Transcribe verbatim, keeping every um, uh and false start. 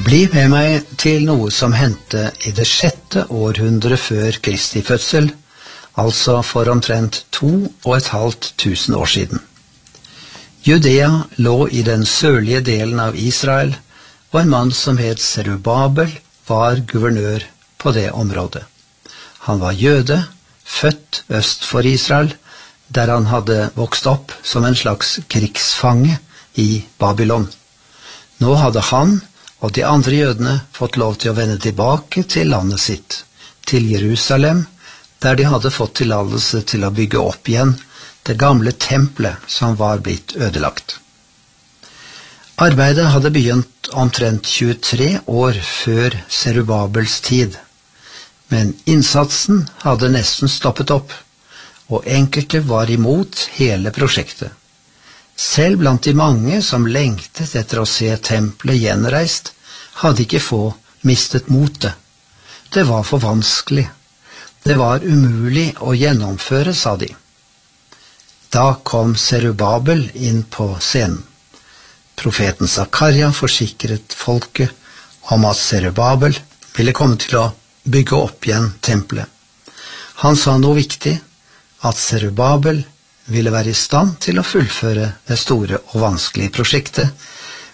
Bli med meg til noe som hendte i det sjette århundre før Kristi fødsel, altså for omtrent to og et halvt tusen år siden. Judea lå i den sørlige delen av Israel, og en mann som het Serubabel var guvernør på det området. Han var jøde, født øst for Israel, der han hadde vokst opp som en slags krigsfange i Babylon. Nå hadde han og de andre jødene fått lov til å vende tilbake til landet sitt, til Jerusalem, der de hadde fått tillatelse til å bygge opp igjen det gamle tempelet som var blitt ødelagt. Arbeidet hadde begynt omtrent tjuetre år før Serubabels tid, men innsatsen hadde nesten stoppet opp, og enkelte var imot hele prosjektet. Selv blant de mange som lengtet etter å se tempelet gjenreist, hadde ikke få mistet motet. Det var for vanskelig. Det var umulig å gjennomføre, sa de. Da kom Serubabel inn på scenen. Profeten Zakaria forsikret folket om at Serubabel ville komme til å bygge opp igjen tempelet. Han sa noe viktig, at Serubabel ville være i stand til å fullføre det store og vanskelige prosjektet,